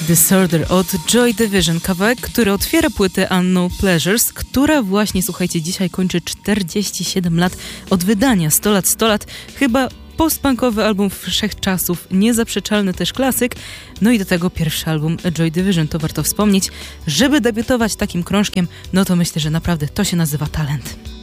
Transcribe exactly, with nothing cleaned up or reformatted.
Disorder od Joy Division, kawałek, który otwiera płytę Unknown Pleasures, która właśnie, słuchajcie, dzisiaj kończy czterdzieści siedem lat od wydania. sto lat, sto lat, chyba post-punkowy album wszechczasów, niezaprzeczalny też klasyk. No i do tego pierwszy album Joy Division, to warto wspomnieć. Żeby debiutować takim krążkiem, no to myślę, że naprawdę to się nazywa talent.